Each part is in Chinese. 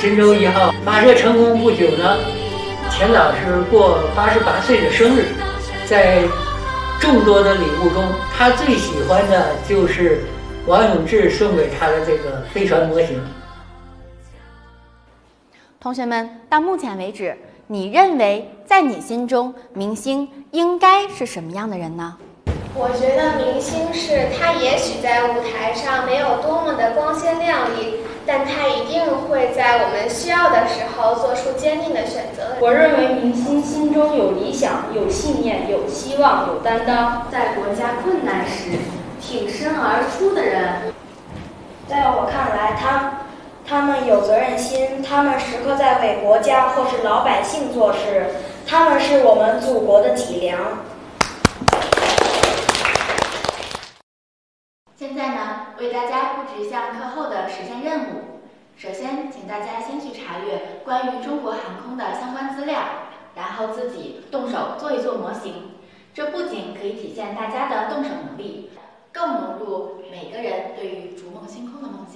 神舟1号发射成功不久呢，钱老师过88岁的生日，在众多的礼物中，他最喜欢的就是王永志送给他的这个飞船模型。 同学们，到目前为止，你认为在你心中，明星应该是什么样的人呢？ 我觉得明星是他也许在舞台上没有多么的光鲜亮丽，但他一定会在我们需要的时候做出坚定的选择。 我认为明星心中有理想、有信念、有希望、有担当， 在国家困难时挺身而出的人。 在我看来，他们有责任心，他们时刻在为国家或是老百姓做事，他们是我们祖国的脊梁。 现在呢，为大家布置项课后的实践任务。首先，请大家先去查阅关于中国航空的相关资料，然后自己动手做一做模型。这不仅可以体现大家的动手能力，更融入每个人对于逐梦星空的梦想。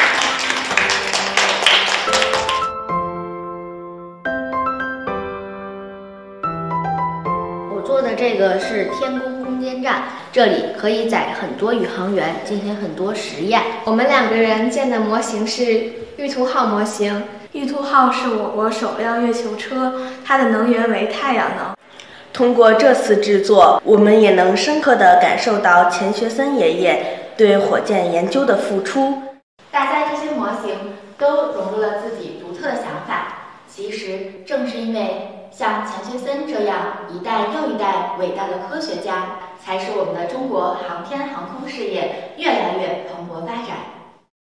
我做的这个是天宫空间站，这里可以载很多宇航员进行很多实验。 我们2个人建的模型是玉兔号模型。 玉兔号是我国首辆月球车，它的能源为太阳能。 通过这次制作，我们也能深刻地感受到钱学森爷爷对火箭研究的付出。 大家这些模型都融入了自己独特的想法，其实正是因为像钱学森这样一代又一代伟大的科学家，才使我们的中国航天航空事业越来越蓬勃发展。